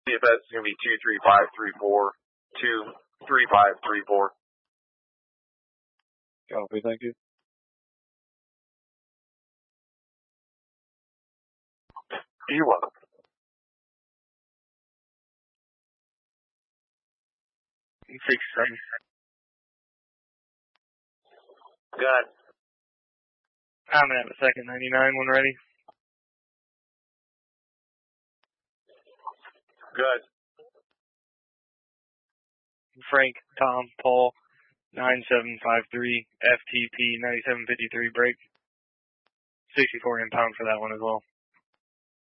CFS is going to be 23534, 23534. Copy, thank you. You're welcome. Good. I'm at the second 99 when ready. Good. Frank, Tom, Paul, 9753, FTP 9753 break. 64 impound for that one as well.